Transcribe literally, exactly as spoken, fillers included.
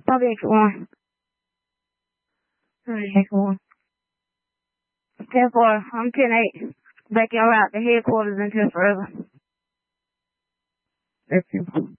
I'll be exit one. Exit one. ten four. I'm ten eight. Back en route to headquarters until forever. That's you.